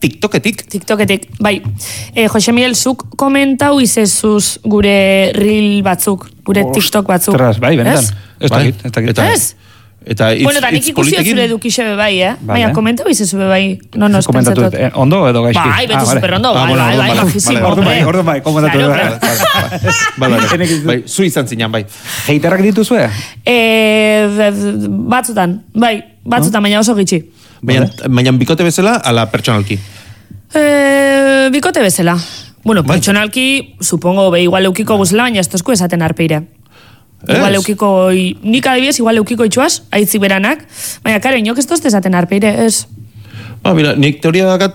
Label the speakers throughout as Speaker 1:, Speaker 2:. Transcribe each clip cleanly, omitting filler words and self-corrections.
Speaker 1: TikToketik, bai. Jose Miguel, zuk komentau izezuz gure reel batzuk, gure TikTok batzuk.
Speaker 2: Ostras, bai, benetan. Ez dakit.
Speaker 1: Ez?
Speaker 3: Eta
Speaker 1: bueno, eta nik ikusi zure edukixe bai, Baina, komentau izezu bai, no nos pentsatot.
Speaker 2: Ondo edo gaizki?
Speaker 1: Bai, beti super ondo, bai, majísimo.
Speaker 2: Ordu bai, komentatu.
Speaker 3: Bai, zu izan zinan, bai.
Speaker 2: Heiterrak dituzue?
Speaker 1: Batzutan, baina oso gitxi.
Speaker 3: Baina bikote bezala, ala pertsonalki?
Speaker 1: Bikote bezala. Bueno, pertsonalki, supongo, igual eukiko guzela, baina ez tozku esaten arpeire. Igual eukiko, nik adibidez, igual eukiko itxuaz, aitzik beranak, baina, karo, inok ez tozte esaten arpeire, ez...
Speaker 3: Mira, nik teoria bat,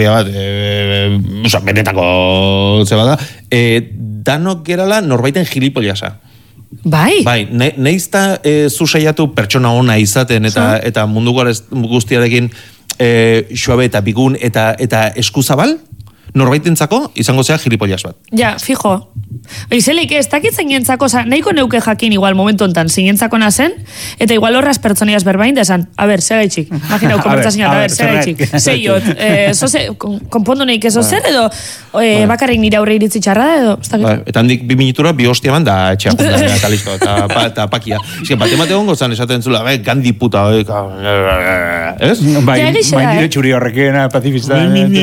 Speaker 3: benetako zeba da, danok gerala norbaiten gilipoliasa.
Speaker 1: Bai?
Speaker 3: Bai, neizta zu saiatu pertsona ona izaten eta munduko guztiarekin suabe eta bigun eta eskuzabal, norbaitentzako izango zea gilipolias bat.
Speaker 1: Ja, fijo. Izelik, ez dakit zeinentzako, nahiko neuke jakin igual momentu ontan zeinentzako nazen, eta igual horraz pertsoniaz berbain desan, a ber, zer gaitxik, imaginau, konbertsazinak, a ber, zer gaitxik, zeiot, konpondu nahik ezo zer, edo bakarrik nire aurre iritzi txarra, edo, ez dakit.
Speaker 3: Eta handik 2 minutura, 2 hostia man, da etxea jundaren, eta listo, eta pakia. Ezken, bat emate gongo zan esaten zula, gandi puta, ez?
Speaker 2: Bai, dire txuri horrekin, pacifista.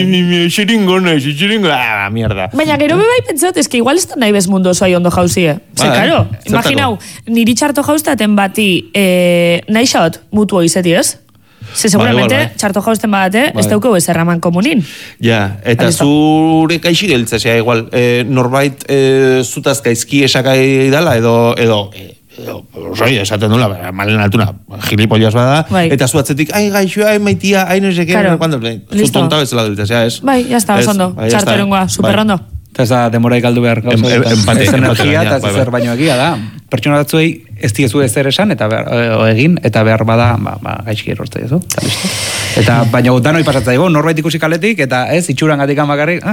Speaker 3: Xiringo, mierda.
Speaker 1: Baina gero bebai pentsat, eske igual ez da nahi bez mundu osoa ondo jauzie. Karo, imaginau, niri txarto jauztaten bati nahi xaot mutuo izeti, ez? Seguramente, txarto jauzten badate, ez daukeu ez erraman komunin.
Speaker 3: Ja, eta zure gaixi geltzea, igual, norbait zutaz gaizki esakai dala, edo esaten dula, malen altuna, gilipolias bada, eta zu atzetik, ai gaixoa, ai maitia, ai no seke, zu tonta bezala dultzea, ez?
Speaker 1: Bai, jazta, osondo, txarto erengoa, superrondo.
Speaker 2: Eta ez da demorai galdu behar gauza. Ez energia, eta ez zer baino egia da. Pertsona batzuei ez diezu ezer esan, eta egin, eta behar bada, gaizki erortza dizu. Eta baina danoi pasatza dugu, norbait ikusi kaletik, eta ez, itxuran gatik amakarrik,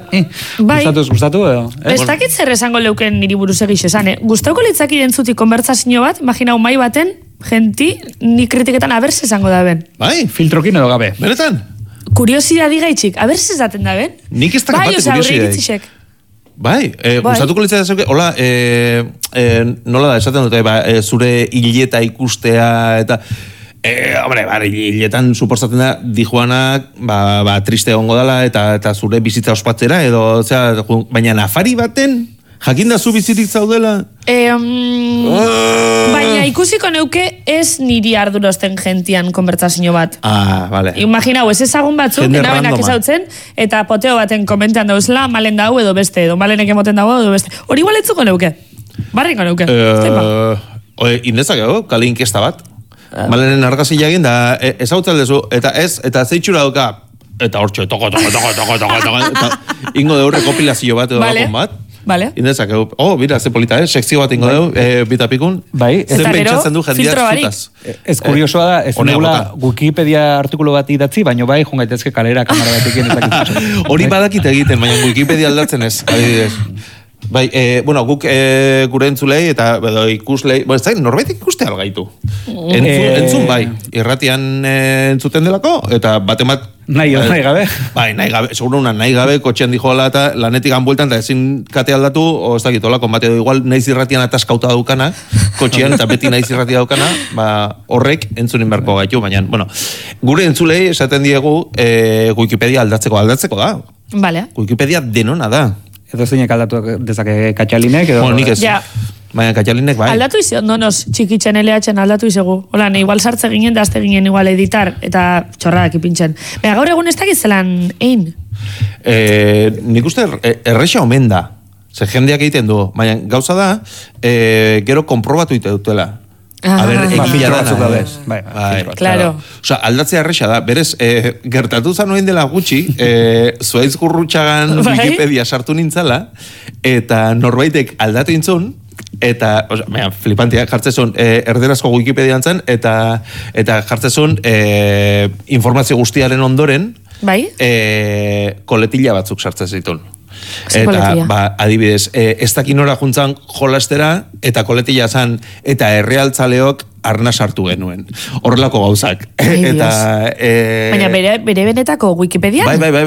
Speaker 2: gustatu edo.
Speaker 1: Ez dakit zer esango leuken niri buruz egiz esan, gustauko litzaki dentzutik konbertsazio bat, imaginau mai baten, genti, ni kritiketan aberse esango da ben.
Speaker 3: Bai,
Speaker 2: filtrokin edo gabe.
Speaker 3: Benetan?
Speaker 1: Kuriosidadi gaitxik, aberse esaten da ben?
Speaker 3: Nik ez dakit bate kuriosidadi. Bai, gustatuko litzak da hola, nola da, esaten dute, zure hileta ikustea, eta... hombre, hiletan suposatzen da Dijuanak triste egongo dela eta zure bizitza ospatzera edo, baina nafari baten jakin da zu bizitik zaudela?
Speaker 1: Baina ikusiko neuke ez niri ardurozten gentian konbertsazio bat.
Speaker 3: Vale.
Speaker 1: Imaginau, ez ezagun batzuk, nabenak ezautzen, eta poteo baten komentean dauzela, malen dau edo beste, edo malenek emoten dago edo beste. Hori igual etzuko neuke? Barriko neuke?
Speaker 3: Indezak ego, kale inkesta bat. Malenen argazila egin da, ezautzen dezu, eta zeitxura duka, eta hortxo, toko, eta ingo deurre kopilazio bat edo bakon bat.
Speaker 1: Vale.
Speaker 3: Indezak, bira, ze polita, sekzio bat ingo deu, bitapikun.
Speaker 2: Bai.
Speaker 3: Zer pentsatzen du jendeak zutaz.
Speaker 2: Ez kuriosoa da, ez negula Wikipedia artikulu bat idatzi, baina bai, jungaitezke kalera kamara batekin ezakit.
Speaker 3: Hori badakit egiten, baina Wikipedia aldatzen ez, adibidez. Bai, guk gure entzulei eta ikuslei, norbait ikuste algaitu. Entzun bai, irratian entzuten delako, eta batemat...
Speaker 2: Nahi gabe.
Speaker 3: Bai, nahi gabe, seguro una nahi gabe, kotxean dijoala eta lanetik anbueltan, eta ezin kate aldatu, o ez dakit, olako, bate igual naiz irratian ataskauta daukana, kotxean, eta beti naiz irratia daukana, horrek entzunin berko gaitu, baina, gure entzulei esaten diegu Wikipedia aldatzeko da.
Speaker 1: Vale.
Speaker 3: Wikipedia denona da.
Speaker 2: Edo zeinek aldatu dezake Katxalinek, edo...
Speaker 3: Nik ez. Baina Katxalinek bai.
Speaker 1: Aldatu izo, nonos, txikitzen LH-en aldatu izegu. Hola, igual sartze ginen, da azte ginen igual editar, eta txorradak ipintzen. Baina gaur egun ez dakit zelan egin?
Speaker 3: Nik uste erresa omen da. Ze jendeak egiten du. Baina gauza da, gero konprobatu ite dutela. A ber, egia dana.
Speaker 2: Bai,
Speaker 1: claro.
Speaker 3: Osa, aldatzea erresa da. Berez, gertatu zanoen dela gutxi, zuaiz gurrutxagan Wikipedia sartu nintzala, eta norbaitek aldatu intzun, eta, flipantia, jartzezun, erderazko Wikipedia antzen, eta jartzezun, informazio guztiaren ondoren, koletilla batzuk sartzen zitun. Eta, adibidez, ez dakinora juntzan jolastera, eta koletilla zan, eta errealtzaleok arna sartu genuen. Horrelako gauzak.
Speaker 1: Baina bere benetako Wikipedia?
Speaker 3: Bai,